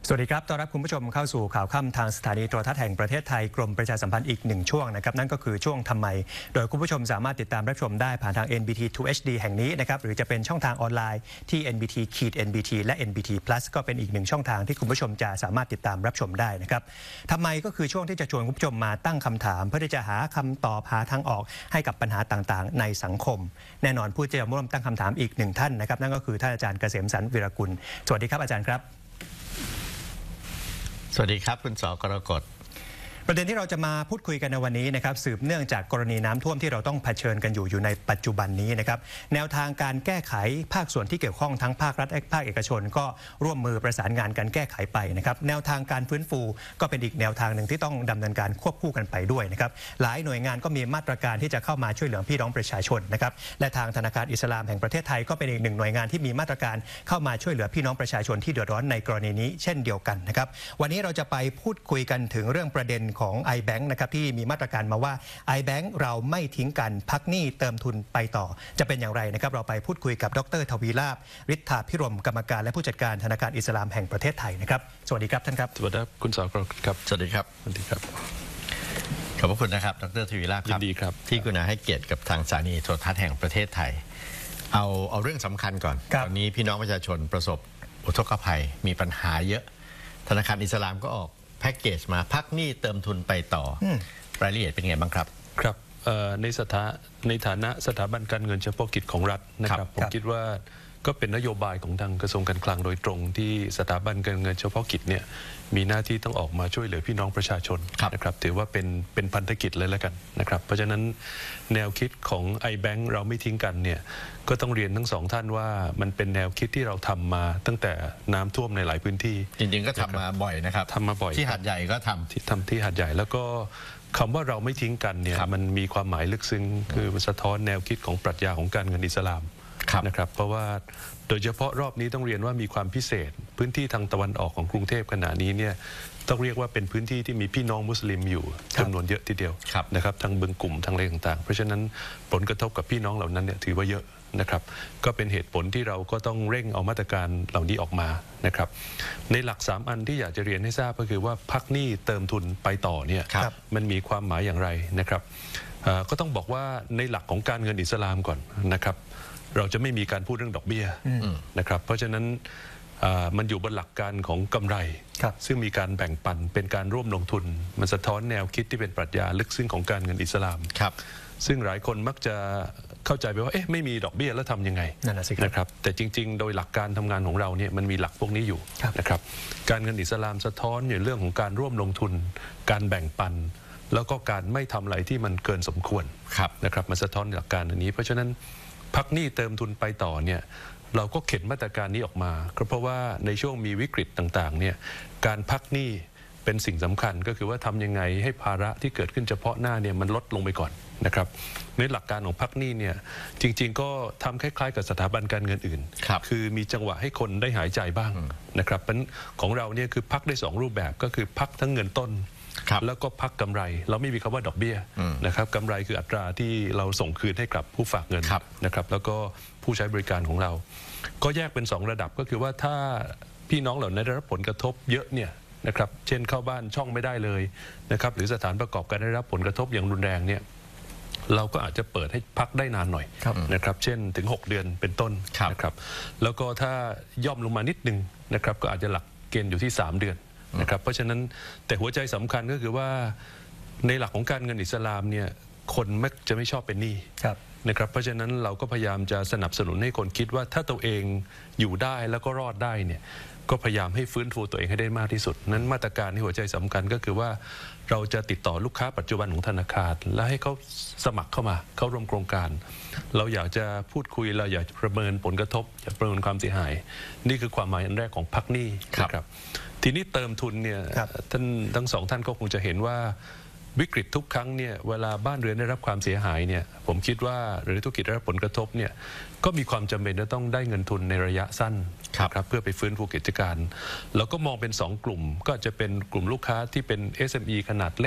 สวัสดีครับต้อนรับคุณผู้ชมเข้าสู่ข่าวค่ำทางสถานีโทรทัศน์แห่งประเทศไทยกรมประชาสัมพันธ์อีกหนึ่งช่วงนะครับนั่นก็คือช่วงทำไมโดยคุณผู้ชมสามารถติดตามรับชมได้ผ่านทาง NBT 2 HD แห่งนี้นะครับหรือจะเป็นช่องทางออนไลน์ที่ NBT-NBT และ NBT Plus ก็เป็นอีกหนึ่งช่องทางที่คุณผู้ชมจะสามารถติดตามรับชมได้นะครับทำไมก็คือช่วงที่จะชวนคุณผู้ชมมาตั้งคำถามเพื่อที่จะหาคำตอบหาทางออกให้กับปัญหาต่างๆในสังคมแน่นอนผู้ที่จะร่วมตั้งคำถามอีกหนึ่งท่านนะครับนั่นก็คือท่านอาจารย์เกษมสรรวีรกุลสวัสดีครับอาจารย์ครับสวัสดีครับคุณสกรกฎประเด็นที่เราจะมาพูดคุยกันในวันนี้นะครับสืบเนื่องจากกรณีน้ำท่วมที่เราต้องเผชิญกันอยู่ในปัจจุบันนี้นะครับแนวทางการแก้ไขภาคส่วนที่เกี่ยวข้องทั้งภาครัฐและภาคเอกชนก็ร่วมมือประสานงานกันแก้ไขไปนะครับแนวทางการฟื้นฟูก็เป็นอีกแนวทางหนึ่งที่ต้องดำเนินการควบคู่กันไปด้วยนะครับหลายหน่วยงานก็มีมาตรการที่จะเข้ามาช่วยเหลือพี่น้องประชาชนนะครับและทางธนาคารอิสลามแห่งประเทศไทยก็เป็นอีกหนึ่งหน่วยงานที่มีมาตรการเข้ามาช่วยเหลือพี่น้องประชาชนที่เดือดร้อนในกรณีนี้เช่นเดียวกันนะครับวันนี้เราจะไปพูดคุยกันถึงเรื่องประเด็นของ iBankนะครับที่มีมาตรการมาว่า iBank เราไม่ทิ้งกันพักหนี้เติมทุนไปต่อจะเป็นอย่างไรนะครับเราไปพูดคุยกับดร.ทวีลาภฤทธาภิรมย์กรรมการและผู้จัดการธนาคารอิสลามแห่งประเทศไทยนะครับสวัสดีครับท่านครับสวัสดีครับคุณสกรครับสวัสดีครับสวัสดีครับขอบพระคุณนะครับดร.ทวีลาภครับดีครับที่คุณให้เกียรติกับทางสถานีโทรทัศน์แห่งประเทศไทยเอาเรื่องสำคัญก่อนตอนนี้พี่น้องประชาชนประสบอุทกภัยมีปัญหาเยอะธนาคารอิสลามก็ออกแพ็กเกจมาพักหนี้เติมทุนไปต่อรายละเอียดเป็นไงบ้างครับครับในฐานะสถาบันการเงินเฉพาะกิจของรัฐนะครับผมคิดว่าก็เป็นนโยบายของทางกระทรวงการคลังโดยตรงที่สถาบันการเงินเฉพาะกิจเนี่ยมีหน้าที่ต้องออกมาช่วยเหลือพี่น้องประชาชนนะครับถือว่าเป็นพันธกิจเลยแล้วกันนะครับเพราะฉะนั้นแนวคิดของ iBank เราไม่ทิ้งกันเนี่ยก็ต้องเรียนทั้งสองท่านว่ามันเป็นแนวคิดที่เราทำมาตั้งแต่น้ำท่วมในหลายพื้นที่จริงๆก็ทำมาบ่อยนะครับทำมาบ่อยที่หาดใหญ่ก็ทำที่หาดใหญ่แล้วก็คำว่าเราไม่ทิ้งกันเนี่ยมันมีความหมายลึกซึ้งคือสะท้อนแนวคิดของปรัชญาของการเงินอิสลามนะครับเพราะว่าโดยเฉพาะรอบนี้ต้องเรียนว่ามีความพิเศษพื้นที่ทางตะวันออกของกรุงเทพขณะนี้เนี่ยต้องเรียกว่าเป็นพื้นที่ที่มีพี่น้องมุสลิมอยู่จำนวนเยอะทีเดียวนะครับทั้งบึงกลุ่มทั้งอะไรต่างๆเพราะฉะนั้นผลกระทบกับพี่น้องเหล่านั้นเนี่ยถือว่าเยอะนะครับก็เป็นเหตุผลที่เราก็ต้องเร่งเอามาตรการเหล่านี้ออกมานะครับในหลัก3อันที่อยากจะเรียนให้ทราบก็คือว่าพักหนี้เติมทุนไปต่อเนี่ยมันมีความหมายอย่างไรนะครับก็ต้องบอกว่าในหลักของการเงินอิสลามก่อนนะครับเราจะไม่มีการพูดเรื่องดอกเบี้ยนะครับเพราะฉะนั้นมันอยู่บนหลักการของกำไรซึ่งมีการแบ่งปันเป็นการร่วมลงทุนมันสะท้อนแนวคิดที่เป็นปรัชญาลึกซึ้งของการเงินอิสลามซึ่งหลายคนมักจะเข้าใจไปว่าเอ๊ะไม่มีดอกเบี้ยแล้วทำยังไงนะครับแต่จริงๆโดยหลักการทำงานของเราเนี่ยมันมีหลักพวกนี้อยู่นะครับการเงินอิสลามสะท้อนในเรื่องของการร่วมลงทุนการแบ่งปันแล้วก็การไม่ทำอะไรที่มันเกินสมควรนะครับมันสะท้อนหลักการอันนี้เพราะฉะนั้นพักหนี้เติมทุนไปต่อเนี่ยเราก็เข็นมาตรการนี้ออกมาก็เพราะว่าในช่วงมีวิกฤตต่างๆเนี่ยการพักหนี้เป็นสิ่งสำคัญก็คือว่าทำยังไงให้ภาระที่เกิดขึ้นเฉพาะหน้าเนี่ยมันลดลงไปก่อนนะครับในหลักการของพักหนี้เนี่ยจริงๆก็ทำคล้ายๆกับสถาบันการเงินอื่นคือมีจังหวะให้คนได้หายใจบ้างนะครับของเราเนี่ยคือพักได้2รูปแบบก็คือพักทั้งเงินต้นแล้วก็พักกำไรเราไม่มีคำว่าดอกเบี้ยนะครับกำไรคืออัตราที่เราส่งคืนให้กับผู้ฝากเงินนะครับแล้วก็ผู้ใช้บริการของเราก็แยกเป็น2ระดับก็คือว่าถ้าพี่น้องเหล่านั้นได้รับผลกระทบเยอะเนี่ยนะครับเช่นเข้าบ้านช่องไม่ได้เลยนะครับหรือสถานประกอบการได้รับผลกระทบอย่างรุนแรงเนี่ยเราก็อาจจะเปิดให้พักได้นานหน่อยนะครับเช่นถึง6 เดือนเป็นต้นนะครับแล้วก็ถ้าย่อมลงมานิดนึงนะครับก็อาจจะหลักเกณฑ์อยู่ที่3 เดือนนะครับเพราะฉะนั้นแต่หัวใจสำคัญก็คือว่าในหลักของการเงินอิสลามเนี่ยคนมักจะไม่ชอบเป็นหนี้นะครับเพราะฉะนั้นเราก็พยายามจะสนับสนุนให้คนคิดว่าถ้าตัวเองอยู่ได้แล้วก็รอดได้เนี่ยก็พยายามให้ฟื้นฟูตัวเองให้ได้มากที่สุดนั้นมาตรการที่หัวใจสำคัญก็คือว่าเราจะติดต่อลูกค้าปัจจุบันของธนาคารและให้เขาสมัครเข้ามาเข้าร่วมโครงการเราอยากจะพูดคุยเราอยากประเมินผลกระทบอยากประเมินความเสียหายนี่คือความหมายอันแรกของพักหนี้ครับทีนี้เติมทุนเนี่ยท่านทั้งสองท่านก็คงจะเห็นว่าวิกฤตทุกครั้งเนี่ยเวลาบ้านเรือนได้รับความเสียหายเนี่ยผมคิดว่าหรือธุรกิจได้รับผลกระทบเนี่ยก็มีความจำเป็นจะต้องได้เงินทุนในระยะสั้นครับเพื่อไปฟื้นฟูกิจการแล้วก็มองเป็น2 กลุ่มก็จะเป็นกลุ่มลูกค้าที่เป็น SME ขนาดเล็ก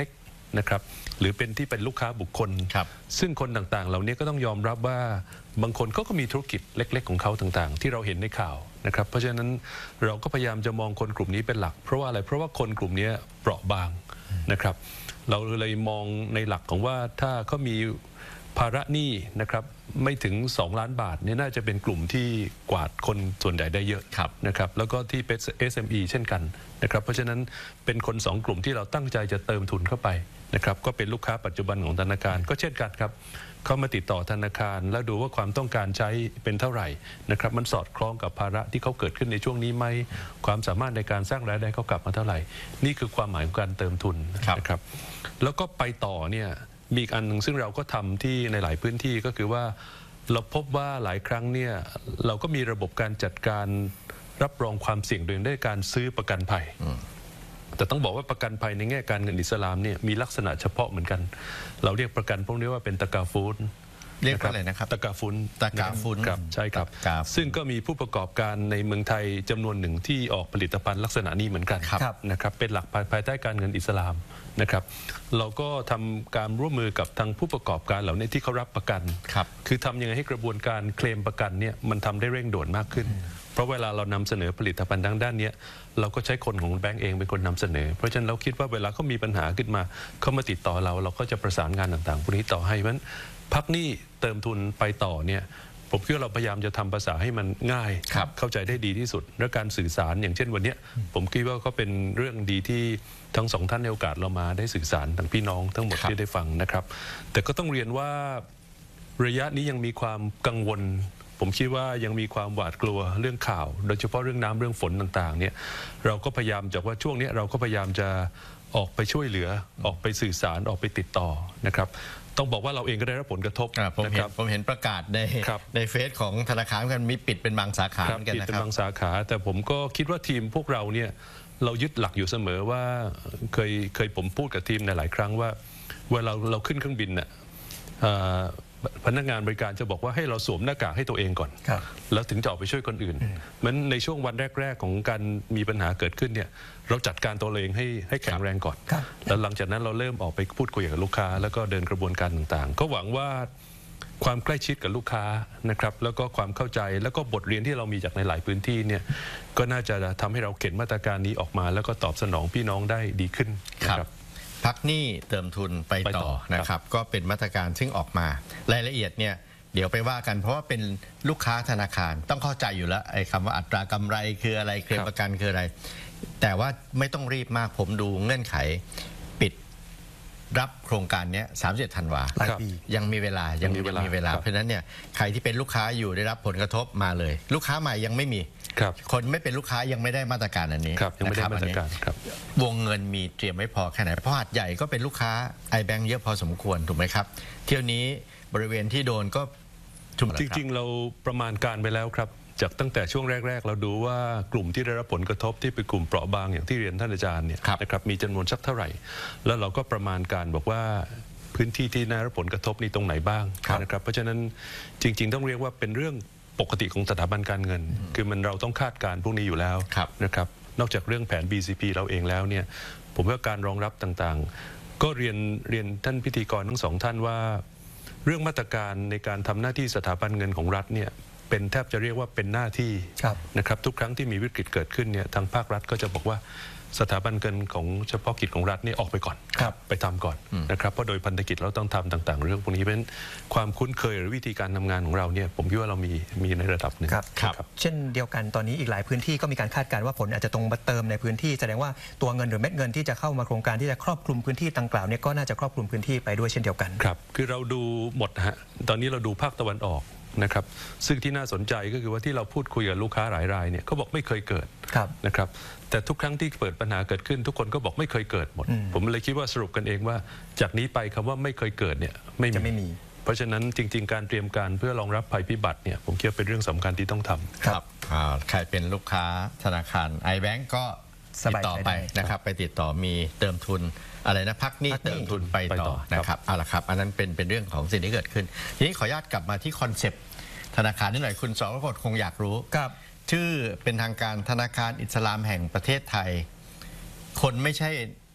นะครับหรือเป็นที่เป็นลูกค้าบุคคลซึ่งคนต่างๆเหล่านี้ก็ต้องยอมรับว่าบางคนเขาก็มีธุรกิจเล็กๆของเขาต่างๆที่เราเห็นในข่าวนะครับเพราะฉะนั้นเราก็พยายามจะมองคนกลุ่มนี้เป็นหลักเพราะว่าอะไรเพราะว่าคนกลุ่มนี้เปราะบางนะครับเราเลยมองในหลักของว่าถ้าเขามีภาระหนี้นะครับไม่ถึง2 ล้านบาทเนี่ยน่าจะเป็นกลุ่มที่กวาดคนส่วนใหญ่ได้เยอะนะครับแล้วก็ที่เป็น SME เช่นกันนะครับเพราะฉะนั้นเป็นคน2 กลุ่มที่เราตั้งใจจะเติมทุนเข้าไปนะครับก็เป็นลูกค้าปัจจุบันของธนาคารก็เช่นกันครับเข้ามาติดต่อธนาคารแล้วดูว่าความต้องการใช้เป็นเท่าไหร่นะครับมันสอดคล้องกับภาระที่เขาเกิดขึ้นในช่วงนี้ไหมความสามารถในการสร้างรายได้เขากลับมาเท่าไหร่นี่คือความหมายของการเติมทุนนะครับแล้วก็ไปต่อเนี่ยมีอีกอันหนึ่งซึ่งเราก็ทำที่ในหลายพื้นที่ก็คือว่าเราพบว่าหลายครั้งเนี่ยเราก็มีระบบการจัดการรับรองความเสี่ยงโดยได้การซื้อประกันภัยแต่ต้องบอกว่าประกันภัยในแง่การเงินอิสลามเนี่ยมีลักษณะเฉพาะเหมือนกันเราเรียกประกันพวกนี้ว่าเป็นตะกาฟูนเรียกว่าอะไรนะครับตะกาฟุนครับใช่ครับซึ่งก็มีผู้ประกอบการในเมืองไทยจำนวนหนึ่งที่ออกผลิตภัณฑ์ลักษณะนี้เหมือนกันนะครับเป็นหลักภายใต้การเงินอิสลามนะครับเราก็ทำการร่วมมือกับทางผู้ประกอบการเหล่านี้ที่เขารับประกันคือทำยังไงให้กระบวนการเคลมประกันเนี่ยมันทำได้เร่งด่วนมากขึ้นเพราะเวลาเรานำเสนอผลิตภัณฑ์ด้านนี้เราก็ใช้คนของแบงก์เองเป็นคนนำเสนอเพราะฉะนั้นเราคิดว่าเวลาเขามีปัญหาขึ้นมาเขามาติดต่อเราก็จะประสานงานต่างๆพวกนี้ต่อให้เพราะฉะนั้นพักหนี้เติมทุนไปต่อเนี่ยผมคิดว่าเราพยายามจะทำภาษาให้มันง่ายเข้าใจได้ดีที่สุดและการสื่อสารอย่างเช่นวันนี้ผมคิดว่าก็เป็นเรื่องดีที่ทั้ง2 ท่านในโอกาสเรามาได้สื่อสารทั้งพี่น้องทั้งหมดที่ได้ฟังนะครับแต่ก็ต้องเรียนว่าระยะนี้ยังมีความกังวลผมคิดว่ายังมีความหวาดกลัวเรื่องข่าวโดยเฉพาะเรื่องน้ำเรื่องฝนต่างๆเนี่ยเราก็พยายามจากว่าช่วงนี้เราก็พยายามจะออกไปช่วยเหลือออกไปสื่อสารออกไปติดต่อนะครับต้องบอกว่าเราเองก็ได้รับผลกระทบผมเห็นประกาศในเฟซของธนาคารกันมีปิดเป็นบางสาขาเหมือนกันนะครับปิดเป็นบางสาขาแต่ผมก็คิดว่าทีมพวกเราเนี่ยเรายึดหลักอยู่เสมอว่าเคยผมพูดกับทีมในหลายครั้งว่าเวลาเราขึ้นเครื่องบินน่ะพนักงานบริการจะบอกว่าให้เราสวมหน้ากากให้ตัวเองก่อนแล้วถึงจะออกไปช่วยคนอื่นมันในช่วงวันแรกๆของการมีปัญหาเกิดขึ้นเนี่ยเราจัดการตัวเองให้แข็งแรงก่อนแล้วหลังจากนั้นเราเริ่มออกไปพูดคุยกับลูกค้าแล้วก็เดินกระบวนการต่างๆก็หวังว่าความใกล้ชิดกับลูกค้านะครับแล้วก็ความเข้าใจแล้วก็บทเรียนที่เรามีจากในหลายพื้นที่เนี่ยก็น่าจะทำให้เราเข็นมาตรการนี้ออกมาแล้วก็ตอบสนองพี่น้องได้ดีขึ้นนะครับพักหนี้เติมทุนไปต่อนะครับก็เป็นมาตรการซึ่งออกมารายละเอียดเนี่ยเดี๋ยวไปว่ากันเพราะว่าเป็นลูกค้าธนาคารต้องเข้าใจอยู่แล้วไอ้คำว่าอัตรากำไรคืออะไรเคลมประกันคืออะไรแต่ว่าไม่ต้องรีบมากผมดูเงื่อนไขปิดรับโครงการนี้31 ธันวายังมีเวลาเพราะฉะนั้นเนี่ยใครที่เป็นลูกค้าอยู่ได้รับผลกระทบมาเลยลูกค้าใหม่ยังไม่มีคนไม่เป็นลูกค้ายังไม่ได้มาตรการอันนี้ยังไม่ได้มาตรการวงเงินมีเตรียมไว้พอแค่ไหนเพราะหาดใหญ่ก็เป็นลูกค้า iBank เยอะพอสมควรถูกไหมครับเที่ยวนี้บริเวณที่โดนก็จริงๆเราประมาณการไปแล้วครับจากตั้งแต่ช่วงแรกๆเราดูว่ากลุ่มที่ได้รับผลกระทบที่เป็นกลุ่มเปราะบางอย่างที่เรียนท่านอาจารย์เนี่ยนะครับมีจำนวนสักเท่าไหร่แล้วเราก็ประมาณการบอกว่าพื้นที่ที่ได้รับผลกระทบนี้ตรงไหนบ้างนะครับเพราะฉะนั้นจริงๆต้องเรียกว่าเป็นเรื่องปกติของสถาบันการเงินคือเราต้องคาดการพวกนี้อยู่แล้วนะครับนอกจากเรื่องแผน BCP เราเองแล้วเนี่ยผมว่าการรองรับต่างๆก็เรียนท่านพิธีกรทั้ง2 ท่านว่าเรื่องมาตรการในการทำหน้าที่สถาบันเงินของรัฐเนี่ยเป็นแทบจะเรียกว่าเป็นหน้าที่นะครับทุกครั้งที่มีวิกฤตเกิดขึ้นเนี่ยทางภาครัฐก็จะบอกว่าสถาบันเงินของเฉพาะกิจของรัฐนี่ออกไปก่อนไปทำก่อนนะครับเพราะโดยพันธกิจเราต้องทำต่างๆเรื่องพวกนี้เป็นความคุ้นเคยหรือวิธีการทำงานของเราเนี่ยผมคิดว่าเรามีในระดับหนึ่งเช่นเดียวกันตอนนี้อีกหลายพื้นที่ก็มีการคาดการณ์ว่าฝนอาจจะตรงมาเติมในพื้นที่แสดงว่าตัวเงินหรือเม็ดเงินที่จะเข้ามาโครงการที่จะครอบคลุมพื้นที่ดังกล่าวเนี่ยก็น่าจะครอบคลุมพื้นที่ไปด้วยเช่นเดียวกันครับคือเราดูหมดฮะตอนนี้เราดูภาคตะวันออกนะครับซึ่งที่น่าสนใจก็คือว่าที่เราพูดคุยกับลูกค้าหลายรายเนี่ยเขาบอกไม่เคยเกิดนะครับแต่ทุกครั้งที่เปิดปัญหาเกิดขึ้นทุกคนก็บอกไม่เคยเกิดหมดผมเลยคิดว่าสรุปกันเองว่าจากนี้ไปคำว่าไม่เคยเกิดเนี่ยไม่มีเพราะฉะนั้นจริงๆการเตรียมการเพื่อรองรับภัยพิบัติเนี่ยผมคิดว่าเป็นเรื่องสำคัญที่ต้องทำครับใครเป็นลูกค้าธนาคาร iBank ก็ติดต่อไปนะครับไปติดต่อมีเติมทุนอะไรนะพักหนี้เติมทุนไปต่อนะครับเอาละครับอันนั้นเป็นเรื่องของสิ่งที่เกิดขึ้นทีนี้ขออนุญาตกลับมาที่คอนเซปต์ธนาคารนิดหน่อยคุณสรกฎคงอยากรู้ชื่อเป็นทางการธนาคารอิสลามแห่งประเทศไทยคนไม่ใช่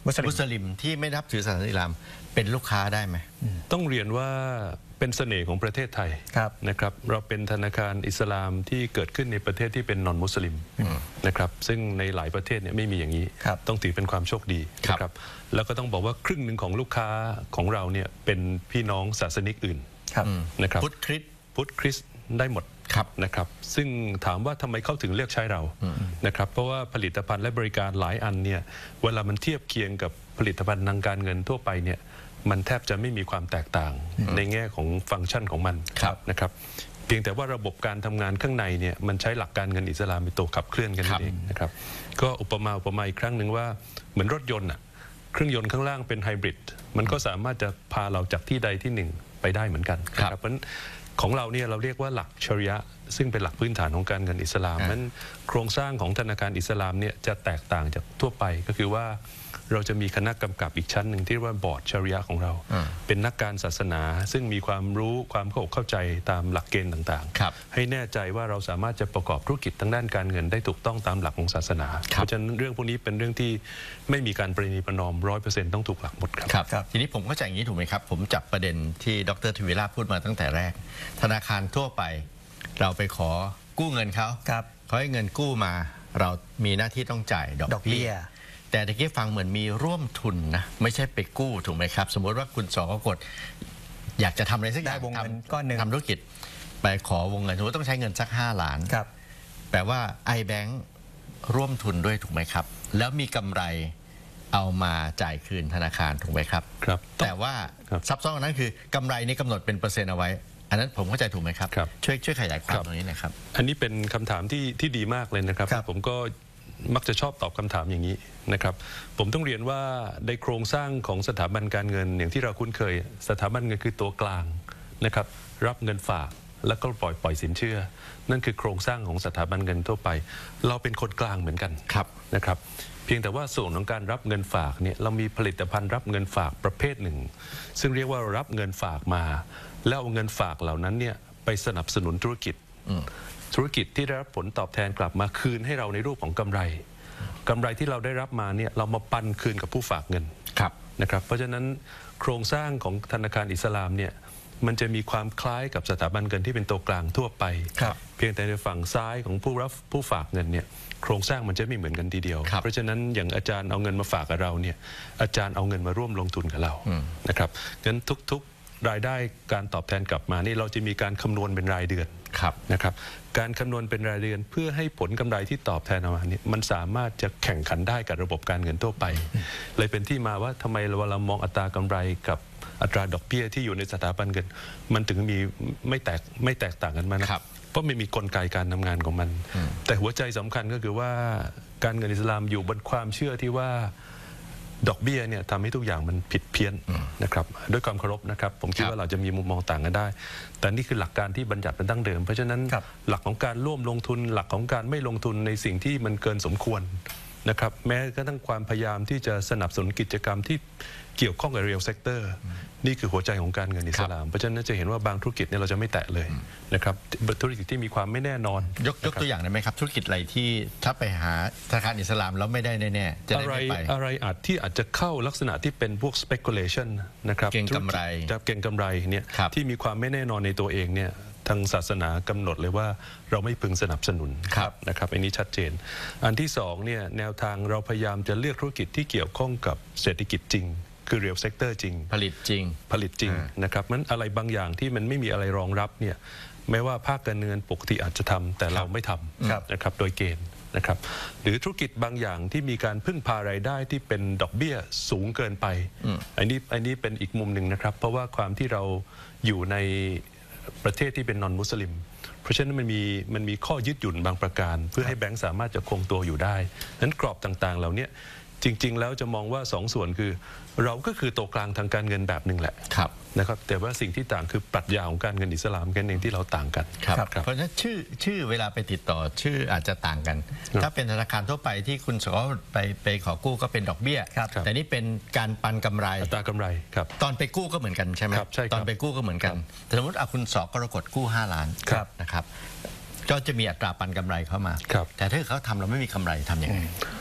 มุสลิมที่ไม่นับถือศาสนาอิสลามเป็นลูกค้าได้ไหมต้องเรียนว่าเป็นเสน่ห์ของประเทศไทยนะครับเราเป็นธนาคารอิสลามที่เกิดขึ้นในประเทศที่เป็นนอนมุสลิมนะครับซึ่งในหลายประเทศเนี่ยไม่มีอย่างนี้ต้องถือเป็นความโชคดีนะครับแล้วก็ต้องบอกว่าครึ่งหนึ่งของลูกค้าของเราเนี่ยเป็นพี่น้องศาสนิกอื่นนะครับพุทธคริสต์ได้หมดนะครับซึ่งถามว่าทำไมเขาถึงเลือกใช้เรานะครับเพราะว่าผลิตภัณฑ์และบริการหลายอันเนี่ยเวลามันเทียบเคียงกับผลิตภัณฑ์ทางการเงินทั่วไปเนี่ยมันแทบจะไม่มีความแตกต่างในแง่ของฟังก์ชันของมันนะครับเพียงแต่ว่าระบบการทำงานข้างในเนี่ยมันใช้หลักการเงินอิสลามเป็นตัวขับเคลื่อนกันเองนะครับก็อุปมาอีกครั้งหนึ่งว่าเหมือนรถยนต์เครื่องยนต์ข้างล่างเป็นไฮบริดมันก็สามารถจะพาเราจากที่ใดที่หนึ่งไปได้เหมือนกันนะครับเพราะของเราเนี่ยเราเรียกว่าหลักชริยะซึ่งเป็นหลักพื้นฐานของการเงินอิสลามนั้นโครงสร้างของธนาคารอิสลามเนี่ยจะแตกต่างจากทั่วไปก็คือว่าเราจะมีคณะกำกับอีกชั้นหนึ่งที่เรียกว่าบอร์ดชริยะของเราเป็นนักการศาสนาซึ่งมีความรู้ความเข้าใจตามหลักเกณฑ์ต่างๆให้แน่ใจว่าเราสามารถจะประกอบธุรกิจทางด้านการเงินได้ถูกต้องตามหลักของศาสนาเพราะฉะนั้นเรื่องพวกนี้เป็นเรื่องที่ไม่มีการประนีประนอม 100% ต้องถูกหลักหมดครับทีนี้ผมเข้าใจอย่างนี้ถูกไหมครับผมจับประเด็นที่ดร.ทวีราชพูดมาตั้งแต่แรกธนาคารทั่วไปเราไปขอกู้เงินเขาให้เงินกู้มาเรามีหน้าที่ต้องจ่ายดอกเบี้ยแต่ตะกี้ฟังเหมือนมีร่วมทุนนะไม่ใช่ไปกู้ถูกไหมครับสมมติว่าคุณสกฎอยากจะทำอะไรสักอย่างทำธุรกิจไปขอวงเงินสมมติต้องใช้เงินสัก5 ล้านแปลว่า iBank ร่วมทุนด้วยถูกไหมครับแล้วมีกำไรเอามาจ่ายคืนธนาคารถูกไหมครับแต่ว่าซับซ้อนกว่านั้นคือกำไรนี้กำหนดเป็นเปอร์เซ็นต์เอาไว้อันนั้นผมเข้าใจถูกไหมครับช่วยขยายความตรงนี้หน่อยครับอันนี้เป็นคำถามที่ดีมากเลยนะครับผมก็มักจะชอบตอบคำถามอย่างนี้นะครับผมต้องเรียนว่าในโครงสร้างของสถาบันการเงินอย่างที่เราคุ้นเคยสถาบันเงินคือตัวกลางนะครับรับเงินฝากแล้วก็ปล่อยสินเชื่อนั่นคือโครงสร้างของสถาบันเงินทั่วไปเราเป็นคนกลางเหมือนกันนะครับเพียงแต่ว่าส่วนของการรับเงินฝากเนี่ยเรามีผลิตภัณฑ์รับเงินฝากประเภทหนึ่งซึ่งเรียกว่ารับเงินฝากมาแล้วเอาเงินฝากเหล่านั้นเนี่ยไปสนับสนุนธุรกิจที่ได้รับผลตอบแทนกลับมาคืนให้เราในรูปของกำไรที่เราได้รับมาเนี่ยเรามาปันคืนกับผู้ฝากเงินนะครับเพราะฉะนั้นโครงสร้างของธนาคารอิสลามเนี่ยมันจะมีความคล้ายกับสถาบันเงินที่เป็นตัวกลางทั่วไปเพียงแต่ในฝั่งซ้ายของผู้ฝากเงินเนี่ยโครงสร้างมันจะไม่เหมือนกันทีเดียวเพราะฉะนั้นอย่างอาจารย์เอาเงินมาฝากกับเราเนี่ยอาจารย์เอาเงินมาร่วมลงทุนกับเรานะครับงั้นทุกรายได้การตอบแทนกลับมานี่เราจะมีการคำนวณเป็นรายเดือนนะครับการคำนวณเป็นรายเดือนเพื่อให้ผลกำไรที่ตอบแทนออกมาเนี่ยมันสามารถจะแข่งขันได้กับระบบการเงินทั่วไปเลยเป็นที่มาว่าทำไมเรามองอัตรากำไรกับอัตราดอกเบี้ยที่อยู่ในสถาบันเงินมันถึงมีไม่แตกต่างกันมานะครับเพราะไม่มีกลไกการทำงานของมันแต่หัวใจสำคัญก็คือว่าการเงินอิสลามอยู่บนความเชื่อที่ว่าดอกเบี้ยเนี่ยทำให้ทุกอย่างมันผิดเพี้ยนนะครับด้วยความเคารพนะครับผมคิดว่าเราจะมีมุมมองต่างกันได้แต่นี่คือหลักการที่บัญญัติเป็นดั้งเดิมเพราะฉะนั้นหลักของการร่วมลงทุนหลักของการไม่ลงทุนในสิ่งที่มันเกินสมควรนะครับแม้กระทั่งความพยายามที่จะสนับสนุนกิจกรรมที่เกี่ยวข้องกับ real sector นี่คือหัวใจของการเงินอิสลามเพราะฉะนั้นจะเห็นว่าบางธุรกิจเนี่ยเราจะไม่แตะเลยนะครับธุรกิจที่มีความไม่แน่นอนยกตัวอย่างได้ไหมครับธุรกิจอะไรที่ถ้าไปหาธนาคารอิสลามแล้วไม่ได้แน่ๆจะได้ไม่ไปอะไรอาจจะเข้าลักษณะที่เป็นพวก speculation นะครับเก็งกำไรเนี่ยที่มีความไม่แน่นอนในตัวเองเนี่ยทางศาสนากำหนดเลยว่าเราไม่พึงสนับสนุนนะครับอันนี้ชัดเจนอันที่2เนี่ยแนวทางเราพยายามจะเลือกธุรกิจที่เกี่ยวข้องกับเศรษฐกิจจริงคือ real sector จริงผลิตจริงนะครับมันอะไรบางอย่างที่มันไม่มีอะไรรองรับเนี่ยแม้ว่าภาคการเงินปกติอาจจะทำแต่เราไม่ทำนะครับโดยเกณฑ์นะครับหรือธุรกิจบางอย่างที่มีการพึ่งพารายได้ที่เป็นดอกเบี้ยสูงเกินไปอันนี้เป็นอีกมุมหนึ่งนะครับเพราะว่าความที่เราอยู่ในประเทศที่เป็นนอนมุสลิมเพราะฉะนั้นมันมีข้อยืดหยุ่นบางประการเพื่อให้แบงก์สามารถจะคงตัวอยู่ได้นั้นกรอบต่างๆเหล่านี้จริงๆแล้วจะมองว่า2 ส่วนคือเราก็คือตัวกลางทางการเงินแบบหนึ่งแหละนะครับแต่ว่าสิ่งที่ต่างคือปรัชญาของการเงินอิสลามกันเองที่เราต่างกันเพราะฉะนั้นชื่อเวลาไปติดต่อชื่ออาจจะต่างกันถ้าเป็นธนาคารทั่วไปที่คุณสกไปขอกู้ก็เป็นดอกเบี้ยแต่นี่เป็นการปันกำไรอัตรากำไรครับตอนไปกู้ก็เหมือนกันใช่ไหมตอนไปกู้ก็เหมือนกันสมมติคุณสกฎกู้5 ล้านนะครับก็จะมีอัตราปันกำไรเข้ามาแต่ถ้าเขาทำเราไม่มีกำไรทำยังไง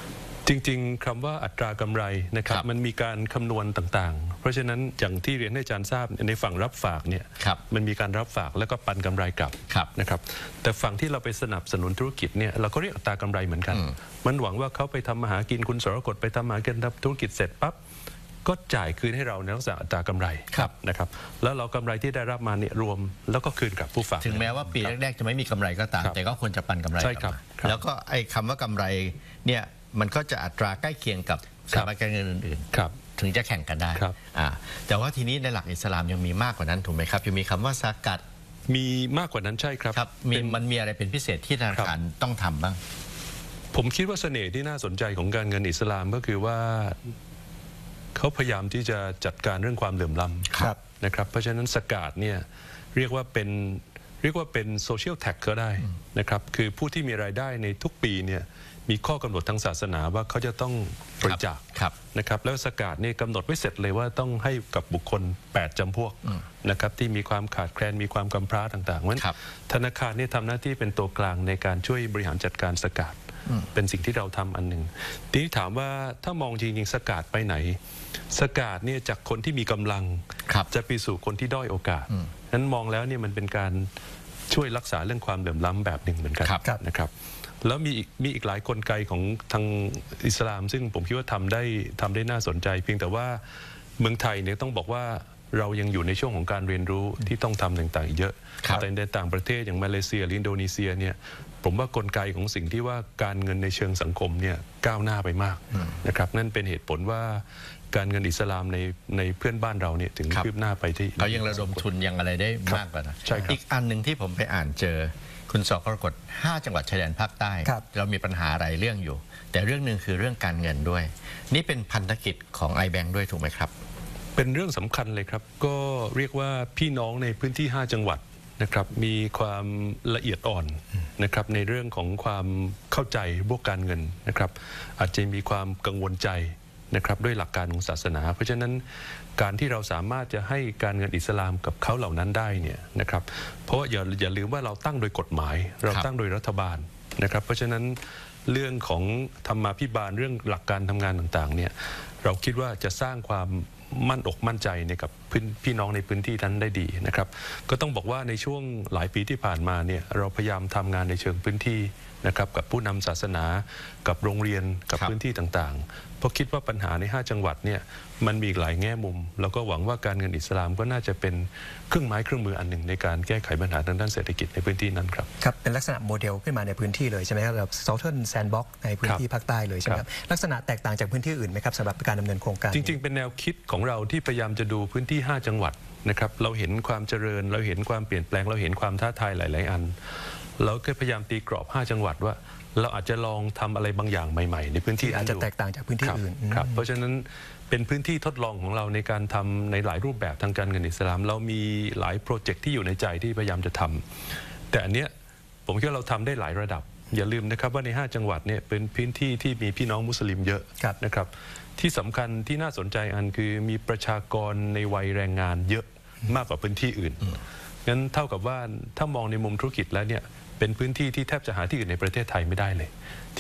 จริงๆคำว่าอัตรากำไรนะครับมันมีการคำนวณต่างๆเพราะฉะนั้นอย่างที่เรียนให้อาจารย์ทราบในฝั่งรับฝากเนี่ยมันมีการรับฝากแล้วก็ปันกำไรกลับนะครับแต่ฝั่งที่เราไปสนับสนุนธุรกิจเนี่ยเราก็เรียกอัตรากำไรเหมือนกันมันหวังว่าเขาไปทำมาหากินคุณสรกฎไปทำมาหากินทำธุรกิจเสร็จปั๊บก็จ่ายคืนให้เราในลักษณะอัตรากำไรนะครับแล้วเรากำไรที่ได้รับมาเนี่ยรวมแล้วก็คืนกับผู้ฝากถึงแม้ว่าปีแรกๆจะไม่มีกำไรก็ตามแต่ก็ควรจะปันกำไรใช่ครับแล้วก็ไอ้คำว่ากำไรเนี่ยมันก็จะอัตราใกล้เคียงกับสถาบันการเงินอื่นๆถึงจะแข่งกันได้แต่ว่าทีนี้ในหลักอิสลามยังมีมากกว่านั้นถูกไหมครับยังมีคำว่าซะกัตมีมากกว่านั้นใช่ครับมันมีอะไรเป็นพิเศษที่ธนาคารต้องทำบ้างผมคิดว่าเสน่ห์ที่น่าสนใจของการเงินอิสลามก็คือว่าเขาพยายามที่จะจัดการเรื่องความเหลื่อมล้ำนะครับเพราะฉะนั้นสกาดเนี่ยเรียกว่าเป็นโซเชียลแท็กก็ได้นะครับคือผู้ที่มีรายได้ในทุกปีเนี่ยมีข้อกำหนดทางศาสนาว่าเขาจะต้องบริจาคนะครับแล้วสกาดนี่กำหนดไว้เสร็จเลยว่าต้องให้กับบุคคล8จำพวกนะครับที่มีความขาดแคลนมีความกำพร้าต่างๆเพราะฉะนั้นธนาคารนี่ทำหน้าที่เป็นตัวกลางในการช่วยบริหารจัดการสกาดเป็นสิ่งที่เราทำอันหนึ่งทีนี้ถามว่าถ้ามองจริงๆสกาดไปไหนสกาดเนี่ยจากคนที่มีกำลังจะไปสู่คนที่ด้อยโอกาสนั้นมองแล้วเนี่ยมันเป็นการช่วยรักษาเรื่องความเหลื่อมล้ำแบบหนึ่งเหมือนกันนะครับแล้วมีอีกหลายกลไกของทางอิสลามซึ่งผมคิดว่าทำได้น่าสนใจเพียงแต่ว่าเมืองไทยเนี่ยต้องบอกว่าเรายังอยู่ในช่วงของการเรียนรู้ที่ต้องทำต่างๆเยอะแต่ในต่างประเทศอย่างมาเลเซียหรืออินโดนีเซียเนี่ยผมว่ากลไกของสิ่งที่ว่าการเงินในเชิงสังคมเนี่ยก้าวหน้าไปมากนะครับนั่นเป็นเหตุผลว่าการเงินอิสลามในเพื่อนบ้านเราเนี่ยถึงคืบหน้าไปที่เขายังระดมทุนยังอะไรได้มากกว่านะอีกอันหนึ่งที่ผมไปอ่านเจอคุณสกรกฎ5จังหวัดชายแดนภาคใต้เรามีปัญหาหลายเรื่องอยู่แต่เรื่องหนึ่งคือเรื่องการเงินด้วยนี่เป็นพันธกิจของ iBank ด้วยถูกไหมครับเป็นเรื่องสำคัญเลยครับก็เรียกว่าพี่น้องในพื้นที่5จังหวัดนะครับมีความละเอียดอ่อนนะครับในเรื่องของความเข้าใจพวกการเงินนะครับอาจจะมีความกังวลใจนะครับด้วยหลักการของศาสนาเพราะฉะนั้นการที่เราสามารถจะให้การเงินอิสลามกับเขาเหล่านั้นได้เนี่ยนะครับเพราะว่าอย่าลืมว่าเราตั้งโดยกฎหมายเราตั้งโดยรัฐบาลนะครับเพราะฉะนั้นเรื่องของธรรมาภิบาลเรื่องหลักการทำงานต่างๆเนี่ยเราคิดว่าจะสร้างความมั่นอกมั่นใจในกับพี่น้องในพื้นที่นั้นได้ดีนะครับก็ต้องบอกว่าในช่วงหลายปีที่ผ่านมาเนี่ยเราพยายามทำงานในเชิงพื้นที่นะครับกับผู้นำศาสนากับโรงเรียนกับพื้นที่ต่างๆเพราะคิดว่าปัญหาใน5จังหวัดเนี่ยมันมีหลายแง่มุมแล้วก็หวังว่าการเงินอิสลามก็น่าจะเป็นเครื่องไม้เครื่องมืออันหนึ่งในการแก้ไขปัญหาทางด้านเศรษฐกิจในพื้นที่นั้นครับครับเป็นลักษณะโมเดลขึ้นมาในพื้นที่เลยใช่ไหมครับแบบ Southern Sandbox ในพื้นที่ภาคใต้เลยใช่ไหมครับลักษณะแตกต่างจากพื้นที่อื่นไหมครับสำหรับการดำเนินโครงการจริงๆเป็นแนวคิดของเราที่พยายามจะดูพื้นที่5จังหวัดนะครับเราเห็นความเจริญเราเห็นความเปลี่ยนแปลงเราเห็นความท้าทายหลายๆอันเราก็พยายามตีกรอบ5จังหวัดว่าเราอาจจะลองทำอะไรบางอย่างใหม่ๆในพื้นที่อาจจะแตกต่างจากพื้นที่อื่นครับเพราะฉะนั้นเป็นพื้นที่ทดลองของเราในการทำในหลายรูปแบบทางการเงินอิสลามเรามีหลายโปรเจกต์ที่อยู่ในใจที่พยายามจะทำแต่อันเนี้ยผมคิดว่าเราทำได้หลายระดับอย่าลืมนะครับว่าใน5จังหวัดเนี่ยเป็นพื้นที่ที่มีพี่น้องมุสลิมเยอะนะครับที่สำคัญที่น่าสนใจอันคือมีประชากรในวัยแรงงานเยอะมากกว่าพื้นที่อื่นงั้นเท่ากับว่าถ้ามองในมุมธุรกิจแล้วเนี่ยเป็นพื้นที่ที่แทบจะหาที่อื่นในประเทศไทยไม่ได้เลย